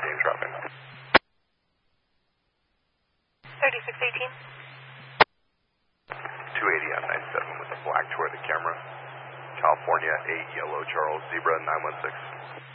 in traffic. 3618. 280 on 97 with a black toward the camera. California 8 Yellow Charles Zebra 916.